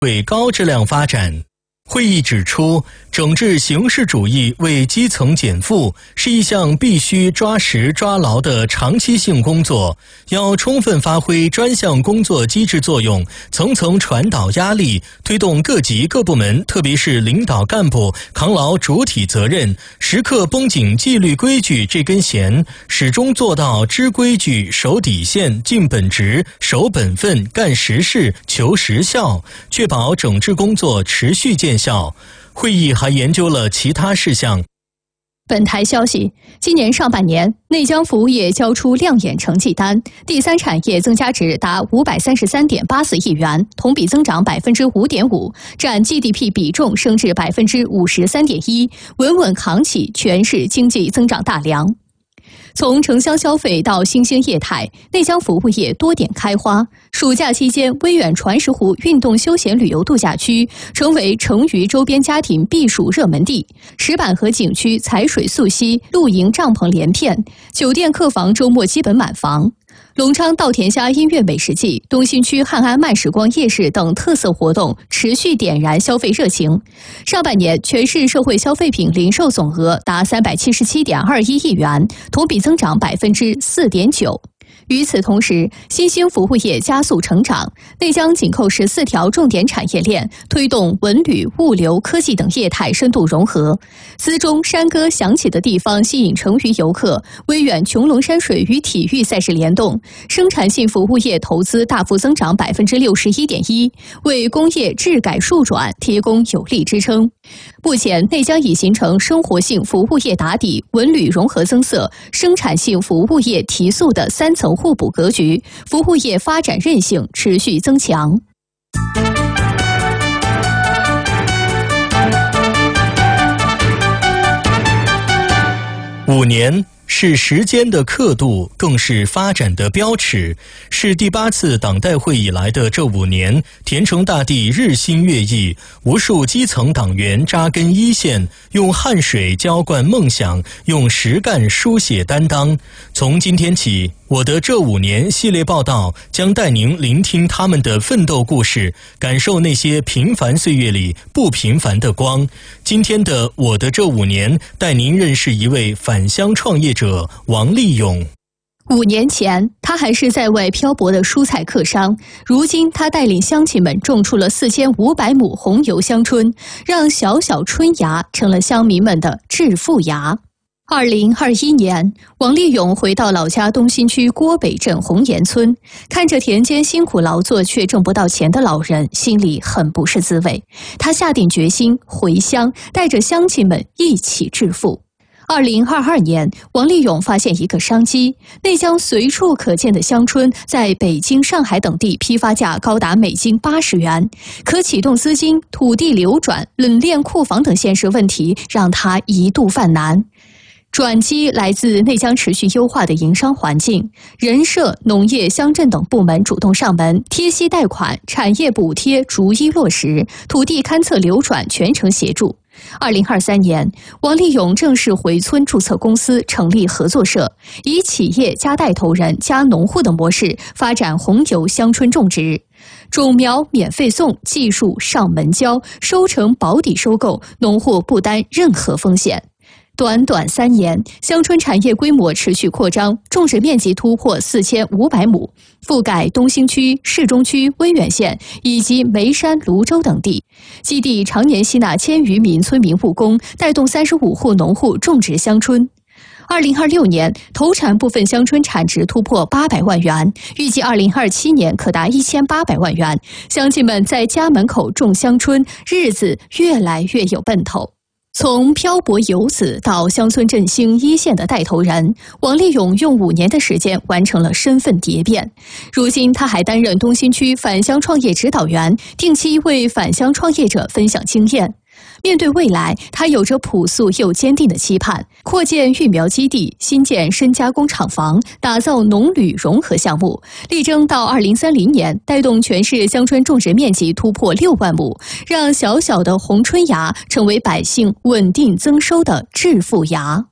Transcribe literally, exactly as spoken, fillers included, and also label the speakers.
Speaker 1: 为高质量发展。会议指出，整治形式主义为基层减负是一项必须抓实抓牢的长期性工作，要充分发挥专项工作机制作用，层层传导压力，推动各级各部门，特别是领导干部扛牢主体责任，时刻绷紧纪律规矩这根弦，始终做到知规矩、守底线、尽本职、守本分、干实事、求实效，确保整治工作持续见效。会议还研究了其他事项。
Speaker 2: 本台消息，今年上半年，内江服务业交出亮眼成绩单，第三产业增加值达五百三十三点八四亿元，同比增长百分之五点五，占 G D P 比重升至百分之五十三点一，稳稳扛起全市经济增长大梁。从城乡消费到新兴业态，内江服务业多点开花。暑假期间，威远传石湖运动休闲旅游度假区成为成渝周边家庭避暑热门地。石板河景区采水溯溪，露营帐篷连片，酒店客房周末基本满房。隆昌稻田虾音乐美食季、东新区汉安慢时光夜市等特色活动持续点燃消费热情。上半年全市社会消费品零售总额达三百七十七点二一亿元，同比增长百分之四点九。与此同时，新兴服务业加速成长，内江紧扣十四条重点产业链，推动文旅、物流、科技等业态深度融合。资中山歌响起的地方吸引成渝游客，威远穹窿山水与体育赛事联动，生产性服务业投资大幅增长百分之六十一点一，为工业治改数转提供有力支撑。目前，内江已形成生活性服务业打底、文旅融合增色、生产性服务业提速的三层互补格局，服务业发展韧性持续增强。
Speaker 1: 五年是时间的刻度，更是发展的标尺。是第八次党代会以来的这五年，田城大地日新月异，无数基层党员扎根一线，用汗水浇灌梦想，用实干书写担当。从今天起，我的这五年系列报道将带您聆听他们的奋斗故事，感受那些平凡岁月里不平凡的光。今天的我的这五年，带您认识一位返乡创业者王立勇。
Speaker 2: 五年前，他还是在外漂泊的蔬菜客商，如今他带领乡亲们种出了四千五百亩红油香椿，让小小春芽成了乡民们的致富芽。二零二一年，王立勇回到老家东新区郭北镇红岩村，看着田间辛苦劳作却挣不到钱的老人，心里很不是滋味。他下定决心回乡，带着乡亲们一起致富。二零二二年，王立勇发现一个商机，内江随处可见的香椿在北京、上海等地批发价高达每斤八十元，可启动资金、土地流转、冷链库房等现实问题，让他一度犯难。转机来自内江持续优化的营商环境，人社、农业、乡镇等部门主动上门，贴息贷款、产业补贴逐一落实，土地勘测流转全程协助。二零二三年，王立勇正式回村注册公司，成立合作社，以企业加带头人加农户的模式发展红油香椿种植，种苗免费送，技术上门教，收成保底收购，农户不担任何风险。短短三年，香椿产业规模持续扩张，种植面积突破四千五百亩，覆盖东兴区、市中区、威远县以及眉山、泸州等地。基地常年吸纳千余名村民务工，带动三十五户农户种植香椿。二零二六年，投产部分香椿产值突破八百万元，预计二零二七年可达一千八百万元。乡亲们在家门口种香椿，日子越来越有奔头。从漂泊游子到乡村振兴一线的带头人，王立勇用五年的时间完成了身份蝶变。如今，他还担任东新区返乡创业指导员，定期为返乡创业者分享经验。面对未来，他有着朴素又坚定的期盼：扩建育苗基地，新建深加工厂房，打造农旅融合项目，力争到二零三零年带动全市香椿种植面积突破六万亩，让小小的红椿芽成为百姓稳定增收的致富芽。